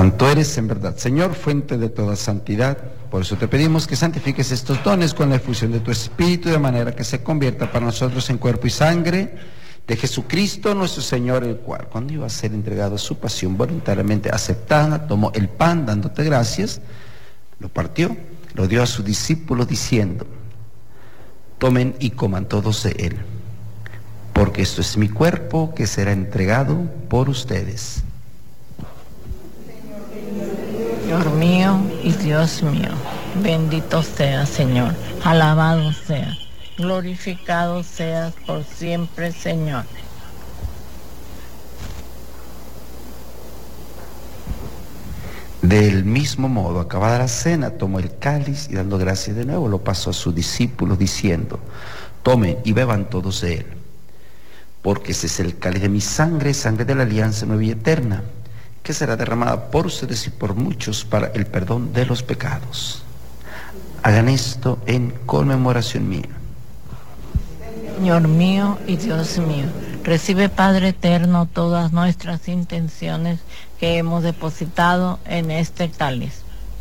Santo eres en verdad, Señor, fuente de toda santidad. Por eso te pedimos que santifiques estos dones con la efusión de tu Espíritu, de manera que se convierta para nosotros en cuerpo y sangre de Jesucristo nuestro Señor, el cual, cuando iba a ser entregado a su pasión voluntariamente aceptada, tomó el pan dándote gracias, lo partió, lo dio a sus discípulos diciendo: tomen y coman todos de él, porque esto es mi cuerpo que será entregado por ustedes. Señor mío y Dios mío, bendito seas, Señor, alabado seas, glorificado seas por siempre, Señor. Del mismo modo, acabada la cena, tomó el cáliz y dando gracias de nuevo, lo pasó a sus discípulos diciendo: tomen y beban todos de él, porque ese es el cáliz de mi sangre, sangre de la alianza nueva y eterna, que será derramada por ustedes y por muchos para el perdón de los pecados. Hagan esto en conmemoración mía. Señor mío y Dios mío, recibe, Padre eterno, todas nuestras intenciones que hemos depositado en este cáliz.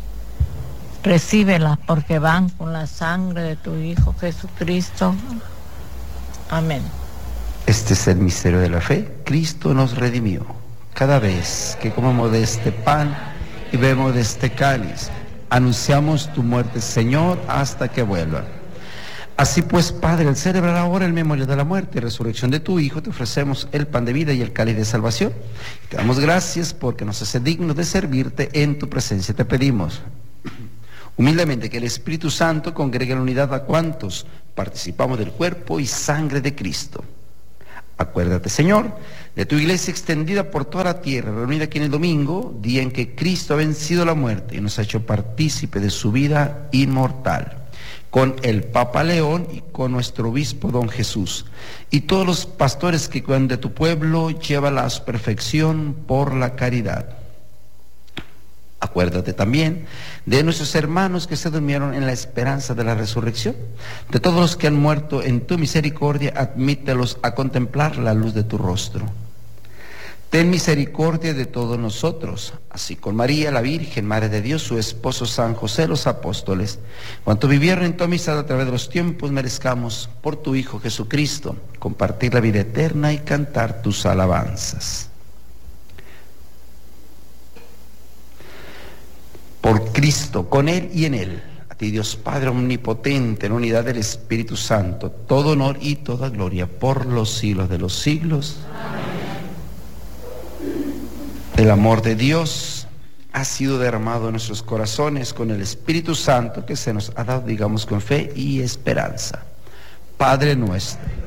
Recíbelas porque van con la sangre de tu Hijo Jesucristo. Amén. Este es el misterio de la fe. Cristo nos redimió. Cada vez que comemos de este pan y bebemos de este cáliz, anunciamos tu muerte, Señor, hasta que vuelva. Así pues, Padre, al celebrar ahora el memorial de la muerte y resurrección de tu Hijo, te ofrecemos el pan de vida y el cáliz de salvación. Te damos gracias porque nos hace dignos de servirte en tu presencia. Te pedimos humildemente que el Espíritu Santo congregue en la unidad a cuantos participamos del cuerpo y sangre de Cristo. Acuérdate, Señor, de tu iglesia extendida por toda la tierra, reunida aquí en el domingo, día en que Cristo ha vencido la muerte y nos ha hecho partícipe de su vida inmortal, con el Papa León y con nuestro obispo don Jesús, y todos los pastores que cuidan de tu pueblo, llévala a su perfección por la caridad. Acuérdate también de nuestros hermanos que se durmieron en la esperanza de la resurrección. De todos los que han muerto en tu misericordia, admítelos a contemplar la luz de tu rostro. Ten misericordia de todos nosotros, así con María, la Virgen, Madre de Dios, su esposo San José, los apóstoles, cuanto vivieron en tu amistad a través de los tiempos, merezcamos, por tu Hijo Jesucristo, compartir la vida eterna y cantar tus alabanzas. Por Cristo, con Él y en Él, a ti Dios Padre omnipotente, en unidad del Espíritu Santo, todo honor y toda gloria por los siglos de los siglos. Amén. El amor de Dios ha sido derramado en nuestros corazones con el Espíritu Santo que se nos ha dado, digamos, con fe y esperanza. Padre nuestro,